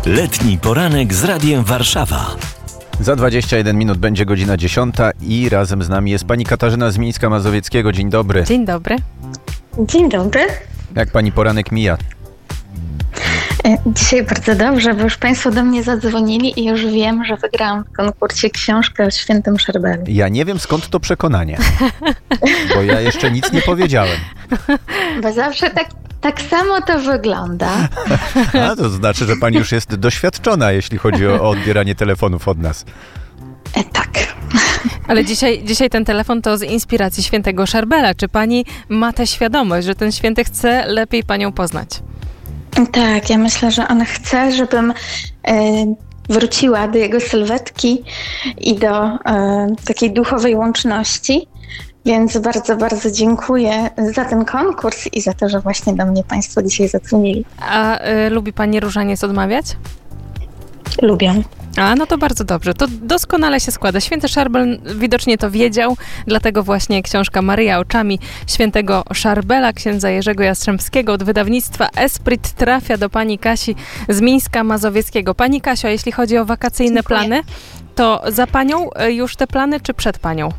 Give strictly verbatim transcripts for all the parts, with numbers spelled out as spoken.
Letni poranek z Radiem Warszawa. Za dwadzieścia jeden minut będzie godzina dziesiąta i razem z nami jest pani Katarzyna z Mińska-Mazowieckiego. Dzień dobry. Dzień dobry. Dzień dobry. Jak pani poranek mija? Dzisiaj bardzo dobrze, bo już Państwo do mnie zadzwonili i już wiem, że wygrałam w konkursie książkę o świętym Szarbelu. Ja nie wiem, skąd to przekonanie, bo ja jeszcze nic nie powiedziałem. Bo zawsze tak, tak samo to wygląda. A to znaczy, że pani już jest doświadczona, jeśli chodzi o, o odbieranie telefonów od nas. E, tak. Ale dzisiaj, dzisiaj ten telefon to z inspiracji świętego Szarbela. Czy pani ma tę świadomość, że ten święty chce lepiej panią poznać? Tak, ja myślę, że on chce, żebym e, wróciła do jego sylwetki i do e, takiej duchowej łączności. Więc bardzo, bardzo dziękuję za ten konkurs i za to, że właśnie do mnie Państwo dzisiaj zadzwonili. A y, lubi pani różaniec odmawiać? Lubię. A, no to bardzo dobrze. To doskonale się składa. Święty Szarbel widocznie to wiedział, dlatego właśnie książka Maryja oczami świętego Szarbela, księdza Jerzego Jastrzębskiego od wydawnictwa Esprit trafia do pani Kasi z Mińska-Mazowieckiego. Pani Kasio, jeśli chodzi o wakacyjne Dziękuję. plany, to za panią już te plany, czy przed panią?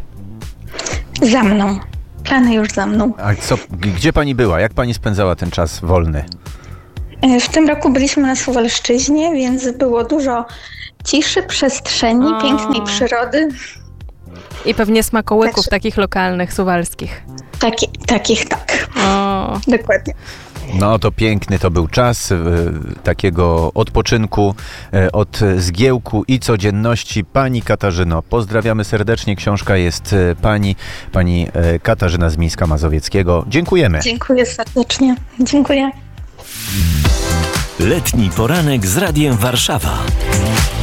Za mną. Plany już za mną. A co, gdzie pani była? Jak pani spędzała ten czas wolny? W tym roku byliśmy na Suwalszczyźnie, więc było dużo ciszy, przestrzeni, O. pięknej przyrody. I pewnie smakołyków Także- takich lokalnych, suwalskich. Taki, takich tak, O, dokładnie. No to piękny to był czas e, takiego odpoczynku e, od zgiełku i codzienności. Pani Katarzyno, pozdrawiamy serdecznie. Książka jest e, pani, pani e, Katarzyna z Mińska-Mazowieckiego. Dziękujemy. Dziękuję serdecznie. Dziękuję. Letni poranek z Radiem Warszawa.